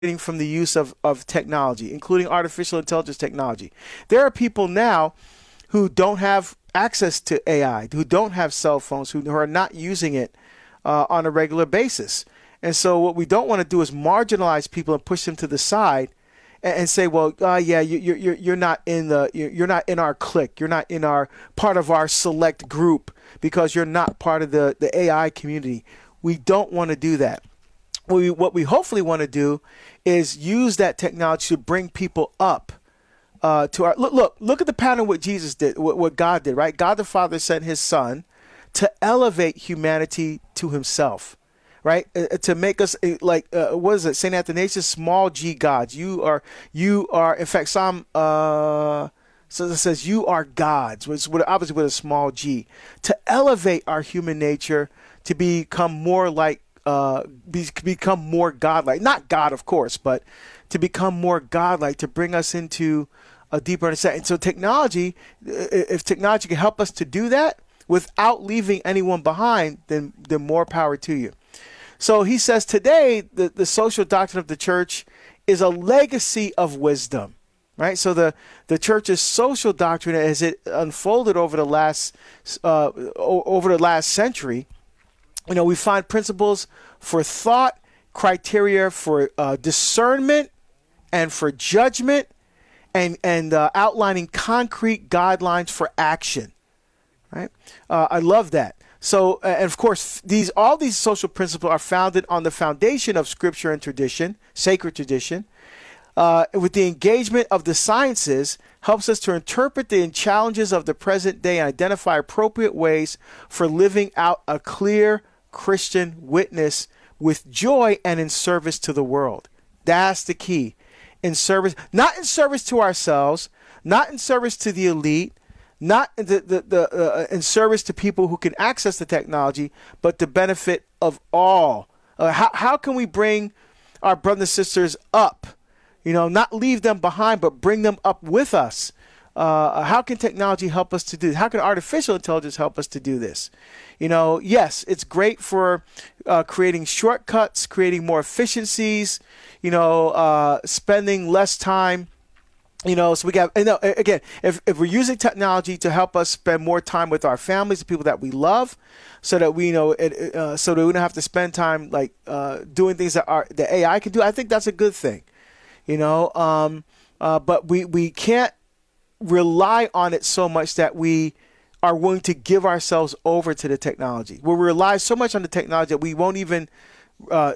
from the use of technology, including artificial intelligence technology. There are people now who don't have access to AI, who don't have cell phones, who are not using it on a regular basis. And so what we don't want to do is marginalize people and push them to the side and say, well, yeah, you're not in you're not in our clique, you're not in our part of our select group because you're not part of the AI community. We don't want to do that. What we hopefully want to do is use that technology to bring people up to our look at the pattern what Jesus did, what God did, right? God the Father sent his son to elevate humanity to himself, right? To make us like what is it? Saint Athanasius, small g gods. You are in fact Psalm so it says you are gods, which obviously with a small g, to elevate our human nature to become more like become more godlike. Not God, of course, but to become more godlike, to bring us into a deeper understanding. So technology, if technology can help us to do that without leaving anyone behind, then more power to you. So he says today the social doctrine of the church is a legacy of wisdom, right? So the church's social doctrine, as it unfolded over the last century, we find principles for thought, criteria for discernment, and for judgment, and outlining concrete guidelines for action. Right? I love that. So, and of course, all these social principles are founded on the foundation of scripture and tradition, sacred tradition. With the engagement of the sciences, helps us to interpret the challenges of the present day and identify appropriate ways for living out a clear Christian witness with joy and in service to the world. That's the key. In service, not in service to ourselves, not in service to the elite, not in service to people who can access the technology, but the benefit of all. How can we bring our brothers and sisters up? Not leave them behind, but bring them up with us. How can technology help us to do this? How can artificial intelligence help us to do this? Yes, it's great for creating shortcuts, creating more efficiencies, spending less time. So we got, again, if we're using technology to help us spend more time with our families, the people that we love, so that we so that we don't have to spend time like doing things that the AI can do, I think that's a good thing. But we can't rely on it so much that we are willing to give ourselves over to the technology. We rely so much on the technology that we won't even, we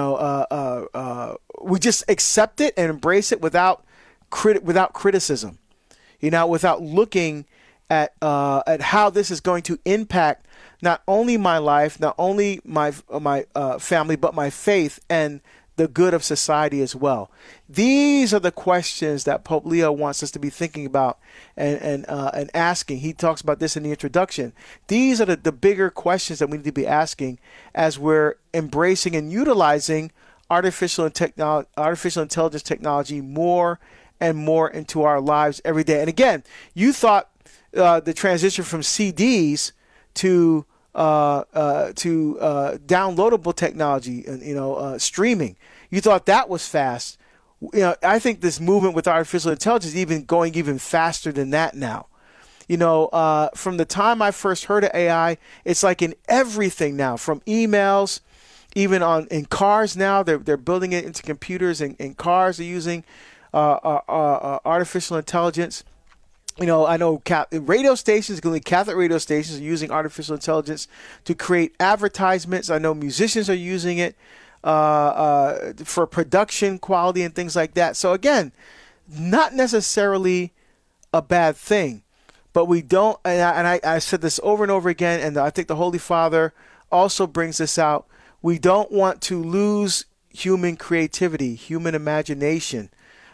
just accept it and embrace it without criticism, without looking at how this is going to impact not only my life, not only my family, but my faith and the good of society as well. These are the questions that Pope Leo wants us to be thinking about and asking. He talks about this in the introduction. These are the bigger questions that we need to be asking as we're embracing and utilizing artificial intelligence technology more and more into our lives every day. And again, you thought the transition from CDs to downloadable technology and streaming, you thought that was fast. I think this movement with artificial intelligence is going even faster than that now. From the time I first heard of AI, it's like in everything now, from emails, even in cars now. They're building it into computers, and cars are using artificial intelligence. I know radio stations, including Catholic radio stations, are using artificial intelligence to create advertisements. I know musicians are using it for production quality and things like that. So again, not necessarily a bad thing, but we don't. And I said this over and over again, and I think the Holy Father also brings this out. We don't want to lose human creativity, human imagination.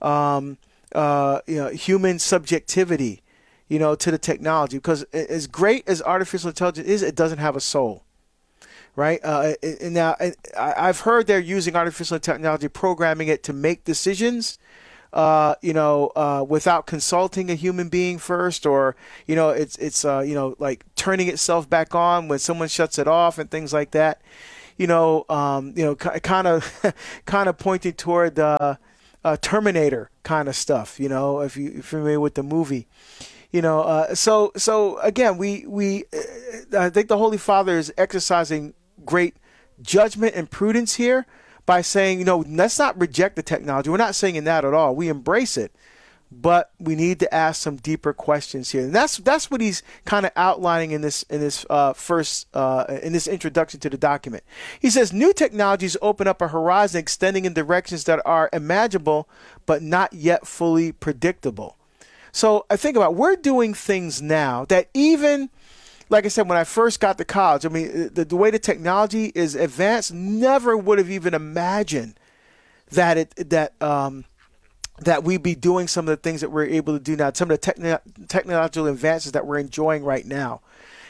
Human subjectivity, to the technology, because as great as artificial intelligence is, it doesn't have a soul, right? Now, I've heard they're using artificial technology, programming it to make decisions, without consulting a human being first, or it's like turning itself back on when someone shuts it off and things like that. kind of kind of pointing toward Terminator kind of stuff. If you're familiar with the movie. So again, we I think the Holy Father is exercising great judgment and prudence here by saying, let's not reject the technology. We're not saying that at all. We embrace it, but we need to ask some deeper questions here. And that's what he's kind of outlining in this first in this introduction to the document. He says new technologies open up a horizon extending in directions that are imaginable but not yet fully predictable. So I think about, we're doing things now that even, like I said, when I first got to college, I mean, the way the technology is advanced, never would have even imagined that that we'd be doing some of the things that we're able to do now, some of the technological advances that we're enjoying right now.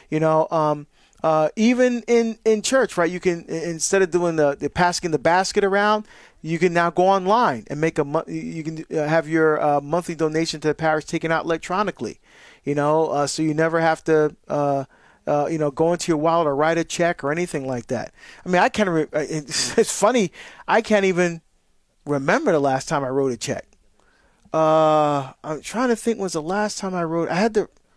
Even in church, right? You can, instead of doing the passing the basket around, you can now go online and you can have your monthly donation to the parish taken out electronically. So you never have to go into your wallet or write a check or anything like that. I mean, it's funny, I can't even remember the last time I wrote a check. I'm trying to think, was the last time I wrote. I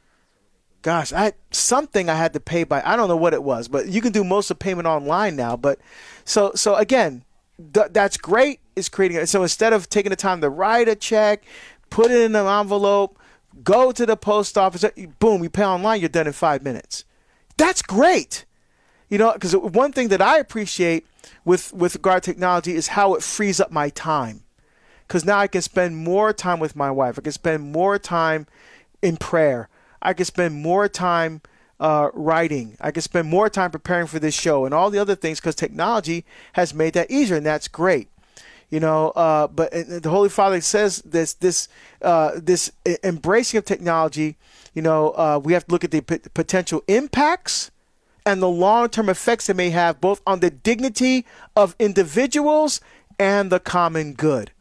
had something I had to pay by. I don't know what it was, but you can do most of the payment online now. But so again, that's great. It's creating it. So instead of taking the time to write a check, put it in an envelope, go to the post office, boom, you pay online, you're done in 5 minutes. That's great. Because one thing that I appreciate with regard to technology is how it frees up my time. Because now I can spend more time with my wife. I can spend more time in prayer. I can spend more time writing. I can spend more time preparing for this show and all the other things, because technology has made that easier, and that's great. But the Holy Father says this embracing of technology, we have to look at the potential impacts and the long-term effects it may have both on the dignity of individuals and the common good.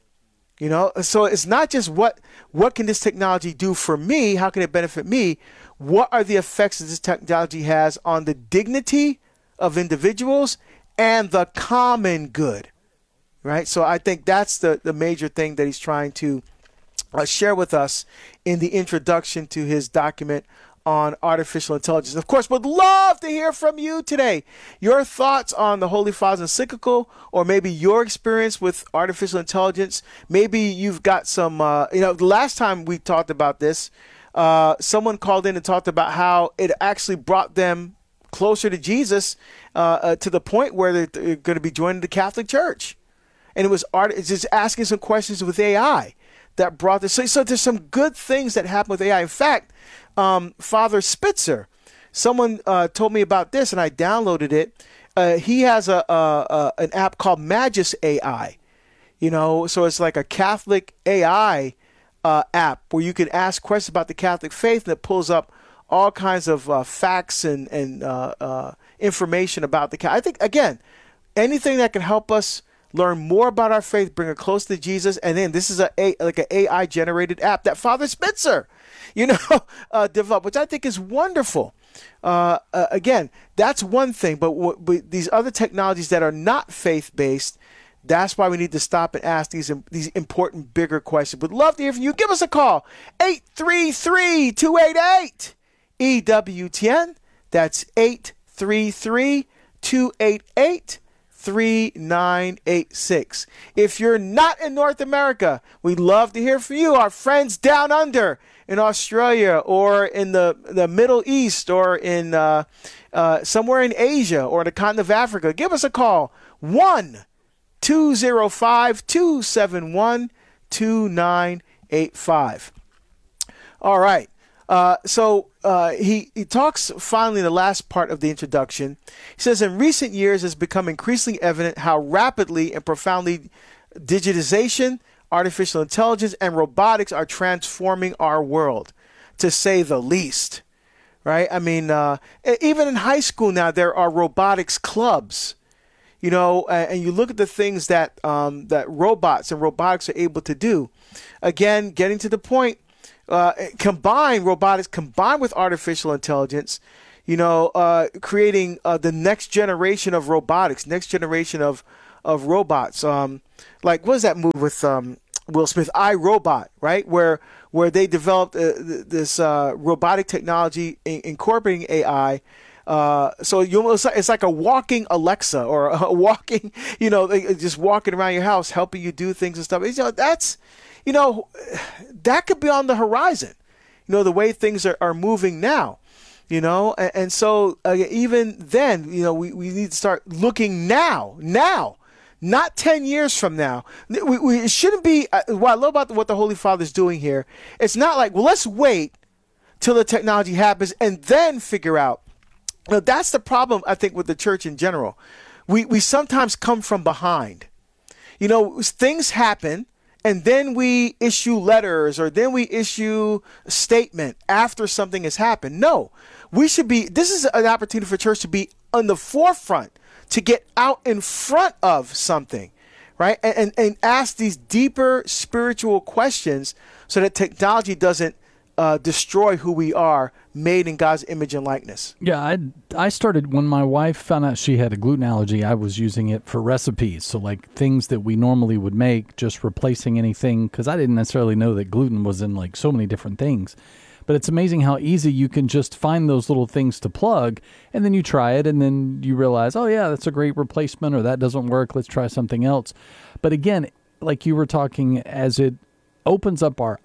So it's not just what can this technology do for me? How can it benefit me? What are the effects that this technology has on the dignity of individuals and the common good? Right. So I think that's the major thing that he's trying to share with us in the introduction to his document on artificial intelligence. Of course, would love to hear from you today. Your thoughts on the Holy Father's encyclical, or maybe your experience with artificial intelligence. Maybe you've got some, the last time we talked about this, someone called in and talked about how it actually brought them closer to Jesus to the point where they're going to be joining the Catholic Church. And it's just asking some questions with AI that brought this. So there's some good things that happen with AI. In fact, Father Spitzer, someone told me about this, and I downloaded it. He has an app called Magis AI. So it's like a Catholic AI app where you can ask questions about the Catholic faith, and it pulls up all kinds of facts and information about the Catholic. I think, again, anything that can help us learn more about our faith, bring it close to Jesus. And then this is like an AI generated app that Father Spitzer, developed, which I think is wonderful. Again, that's one thing, but these other technologies that are not faith-based, that's why we need to stop and ask these important, bigger questions. Would love to hear from you. Give us a call, 833-288-EWTN. That's 833-288-3986. If you're not in North America, we'd love to hear from you. Our friends down under in Australia, or in the Middle East, or in somewhere in Asia or the continent of Africa, give us a call, 1-205-271-2985. All right. So he talks finally in the last part of the introduction. He says, in recent years, it's become increasingly evident how rapidly and profoundly digitization, artificial intelligence, and robotics are transforming our world, to say the least. Right? I mean, even in high school now, there are robotics clubs. And you look at the things that robots and robotics are able to do. Again, getting to the point. Combine robotics, combined with artificial intelligence, creating the next generation of robotics, next generation of robots. Like, what was that movie with Will Smith, I, Robot, right? Where they developed this robotic technology incorporating AI. So it's like a walking Alexa or a walking, just walking around your house, helping you do things and stuff. That could be on the horizon, the way things are moving now, and so even then, we need to start looking now, not 10 years from now. It shouldn't be, what I love about what the Holy Father is doing here, it's not like, well, let's wait till the technology happens and then figure out. That's the problem, I think, with the church in general. We sometimes come from behind. Things happen, and then we issue letters or then we issue a statement after something has happened. No, this is an opportunity for church to be on the forefront, to get out in front of something, right? And ask these deeper spiritual questions so that technology doesn't destroy who we are, made in God's image and likeness. Yeah, I started when my wife found out she had a gluten allergy. I was using it for recipes, so like things that we normally would make, just replacing anything, because I didn't necessarily know that gluten was in like so many different things. But it's amazing how easy you can just find those little things to plug, and then you try it, and then you realize, oh yeah, that's a great replacement, or that doesn't work, let's try something else. But again, like you were talking, as it opens up our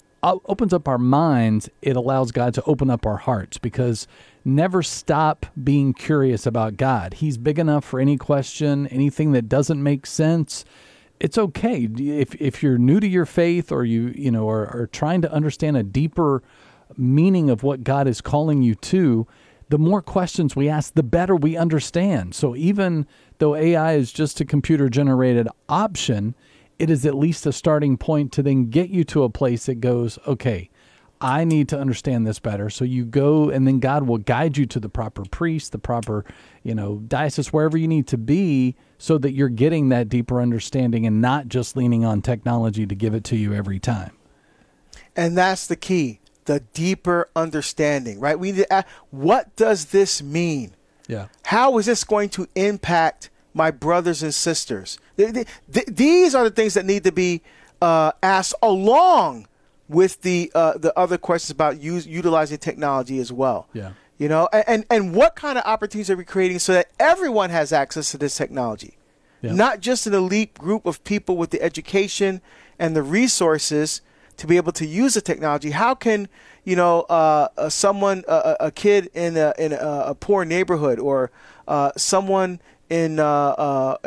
minds, it allows God to open up our hearts, because never stop being curious about God. He's big enough for any question, anything that doesn't make sense. It's okay. If you're new to your faith, or you are trying to understand a deeper meaning of what God is calling you to, the more questions we ask, the better we understand. So even though AI is just a computer-generated option, it is at least a starting point to then get you to a place that goes, okay, I need to understand this better. So you go, and then God will guide you to the proper priest, the proper, diocese, wherever you need to be, so that you're getting that deeper understanding and not just leaning on technology to give it to you every time. And that's the key, the deeper understanding, right? We need to ask, what does this mean? Yeah. How is this going to impact my brothers and sisters? These are the things that need to be asked along with the other questions about utilizing technology as well. Yeah. And what kind of opportunities are we creating so that everyone has access to this technology? Yeah. Not just an elite group of people with the education and the resources to be able to use the technology. How can someone, a kid in a poor neighborhood, or someone in a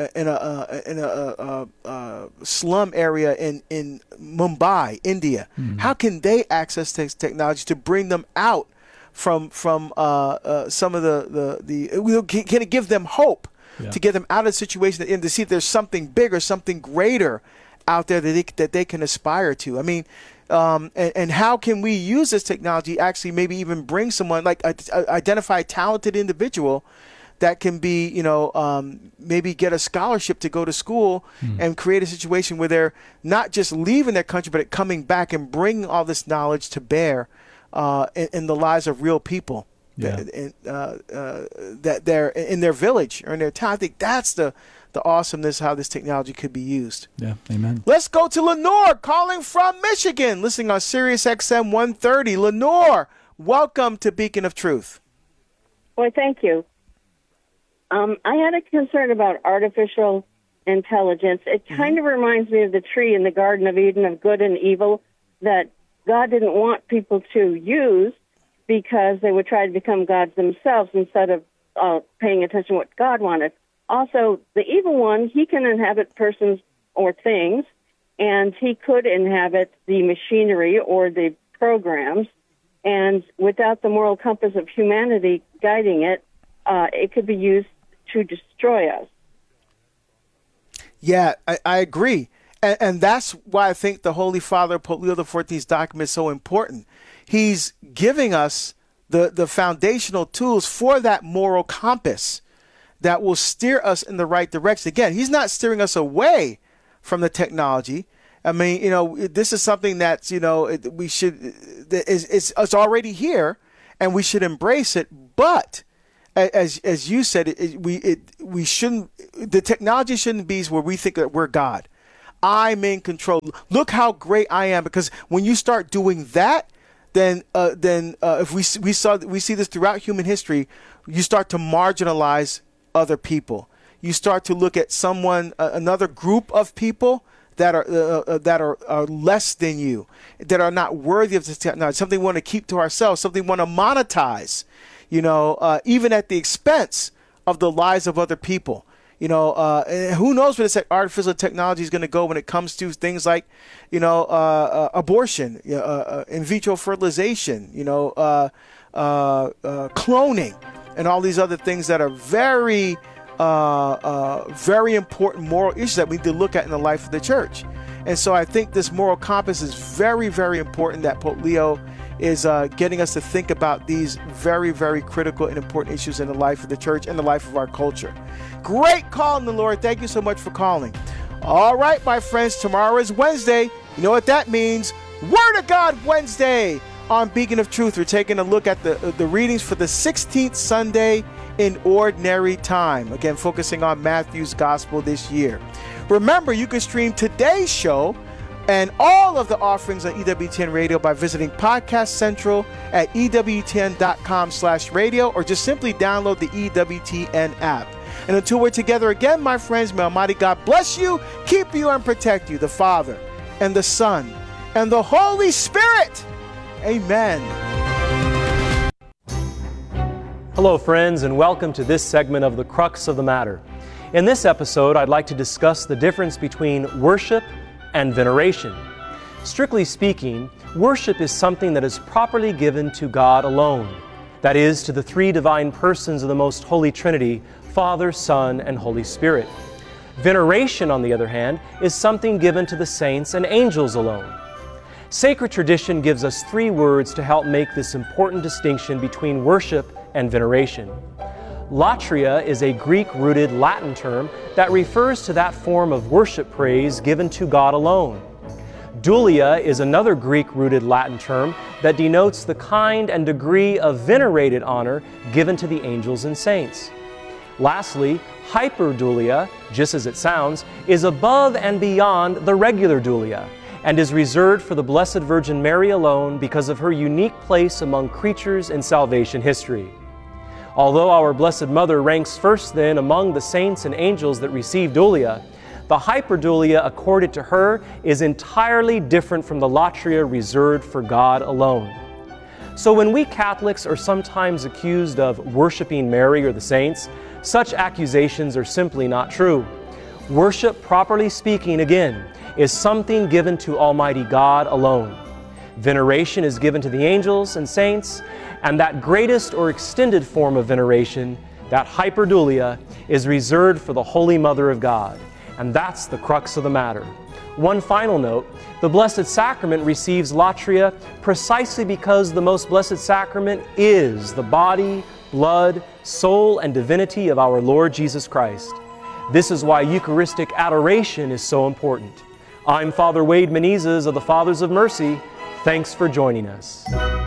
slum area in Mumbai, India, how can they access technology to bring them out from some of the can it give them hope, to get them out of the situation and to see if there's something bigger, something greater out there that they can aspire to? I mean, and how can we use this technology actually maybe even bring someone, like identify a talented individual that can be, maybe get a scholarship to go to school and create a situation where they're not just leaving their country, but coming back and bringing all this knowledge to bear in the lives of real people. Yeah. That they're in their village or in their town. I think that's the awesomeness how this technology could be used. Yeah, amen. Let's go to Lenore, calling from Michigan, listening on Sirius XM 130. Lenore, welcome to Beacon of Truth. Well, thank you. I had a concern about artificial intelligence. It kind of reminds me of the tree in the Garden of Eden of good and evil that God didn't want people to use because they would try to become gods themselves instead of paying attention to what God wanted. Also, the evil one, he can inhabit persons or things, and he could inhabit the machinery or the programs, and without the moral compass of humanity guiding it, it could be used to destroy us. Yeah, I agree. And that's why I think the Holy Father, Pope Leo XIV's document is so important. He's giving us the foundational tools for that moral compass that will steer us in the right direction. Again, he's not steering us away from the technology. I mean, this is something that's, we should, it's already here and we should embrace it. But as you said, we shouldn't. The technology shouldn't be where we think that we're God. I'm in control. Look how great I am. Because when you start doing that, then if we see this throughout human history, you start to marginalize other people. You start to look at another group of people that are less than you, that are not worthy of this technology. Something we want to keep to ourselves. Something we want to monetize. Even at the expense of the lives of other people. And who knows where this artificial technology is going to go when it comes to things like, abortion, in vitro fertilization, cloning, and all these other things that are very, very important moral issues that we need to look at in the life of the church. And so I think this moral compass is very, very important, that Pope Leo is getting us to think about these very, very critical and important issues in the life of the church and the life of our culture. Great call in the Lord. Thank you so much for calling. All right, my friends, tomorrow is Wednesday. You know what that means? Word of God Wednesday on Beacon of Truth. We're taking a look at the readings for the 16th Sunday in Ordinary Time. Again, focusing on Matthew's Gospel this year. Remember, you can stream today's show and all of the offerings on EWTN Radio by visiting Podcast Central at EWTN.com/radio, or just simply download the EWTN app. And until we're together again, my friends, may Almighty God bless you, keep you, and protect you, the Father and the Son and the Holy Spirit. Amen. Hello, friends, and welcome to this segment of The Crux of the Matter. In this episode, I'd like to discuss the difference between worship and veneration. Strictly speaking, worship is something that is properly given to God alone, that is, to the three divine persons of the Most Holy Trinity, Father, Son, and Holy Spirit. Veneration, on the other hand, is something given to the saints and angels alone. Sacred tradition gives us three words to help make this important distinction between worship and veneration. Latria is a Greek-rooted Latin term that refers to that form of worship praise given to God alone. Dulia is another Greek-rooted Latin term that denotes the kind and degree of venerated honor given to the angels and saints. Lastly, hyperdulia, just as it sounds, is above and beyond the regular dulia and is reserved for the Blessed Virgin Mary alone because of her unique place among creatures in salvation history. Although our Blessed Mother ranks first then among the saints and angels that receive dulia, the hyperdulia accorded to her is entirely different from the latria reserved for God alone. So when we Catholics are sometimes accused of worshiping Mary or the saints, such accusations are simply not true. Worship, properly speaking, again, is something given to Almighty God alone. Veneration is given to the angels and saints, and that greatest or extended form of veneration, that hyperdulia, is reserved for the Holy Mother of God. And that's the crux of the matter. One final note, the Blessed Sacrament receives latria precisely because the Most Blessed Sacrament is the body, blood, soul, and divinity of our Lord Jesus Christ. This is why Eucharistic adoration is so important. I'm Father Wade Menezes of the Fathers of Mercy. Thanks for joining us.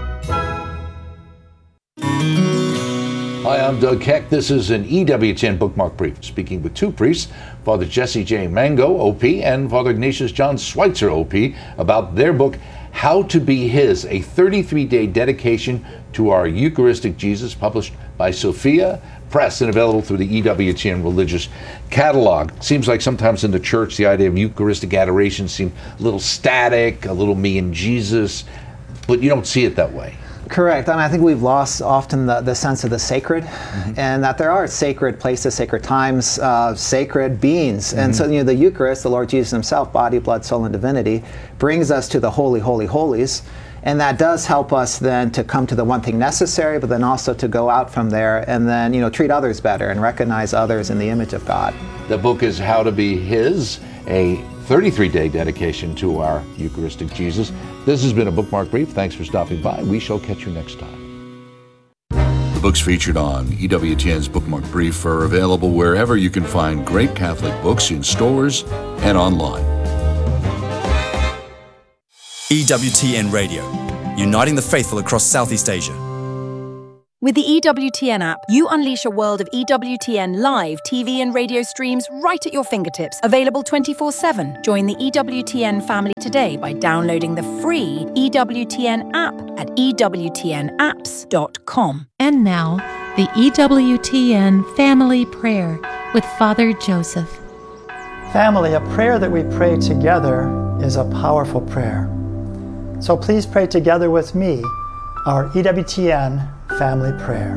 Hi, I'm Doug Keck. This is an EWTN Bookmark Brief, speaking with two priests, Father Jesse J. Mango, OP, and Father Ignatius John Schweitzer, OP, about their book, How to Be His, a 33-day dedication to our Eucharistic Jesus, published by Sophia Press and available through the EWTN Religious Catalog. Seems like sometimes in the church, the idea of Eucharistic adoration seems a little static, a little me and Jesus, but you don't see it that way. Correct. I think we've lost often the sense of the sacred, and that there are sacred places, sacred times, sacred beings. And so, the Eucharist, the Lord Jesus himself, body, blood, soul, and divinity, brings us to the holy, holy, holies. And that does help us then to come to the one thing necessary, but then also to go out from there and then, treat others better and recognize others in the image of God. The book is How to Be His, a 33-day dedication to our Eucharistic Jesus. This has been a Bookmark Brief. Thanks for stopping by. We shall catch you next time. The books featured on EWTN's Bookmark Brief are available wherever you can find great Catholic books in stores and online. EWTN Radio, uniting the faithful across Southeast Asia. With the EWTN app, you unleash a world of EWTN live TV and radio streams right at your fingertips, available 24/7. Join the EWTN family today by downloading the free EWTN app at EWTNapps.com. And now, the EWTN Family Prayer with Father Joseph. Family, a prayer that we pray together is a powerful prayer. So please pray together with me our EWTN Family Prayer.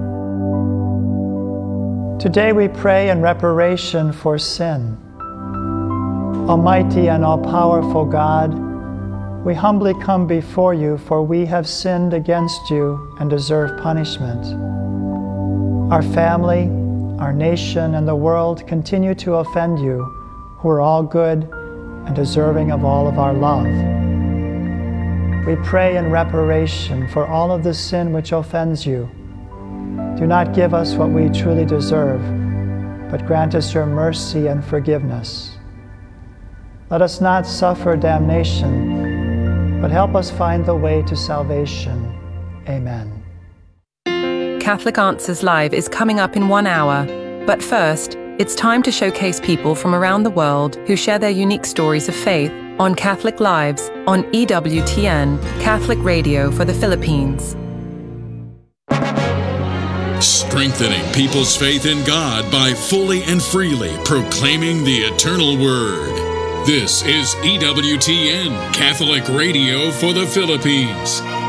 Today we pray in reparation for sin. Almighty and all-powerful God, we humbly come before you, for we have sinned against you and deserve punishment. Our family, our nation, and the world continue to offend you, who are all good and deserving of all of our love. We pray in reparation for all of the sin which offends you. Do not give us what we truly deserve, but grant us your mercy and forgiveness. Let us not suffer damnation, but help us find the way to salvation. Amen. Catholic Answers Live is coming up in 1 hour, but first, it's time to showcase people from around the world who share their unique stories of faith on Catholic Lives on EWTN, Catholic Radio for the Philippines. Strengthening people's faith in God by fully and freely proclaiming the eternal Word. This is EWTN, Catholic Radio for the Philippines.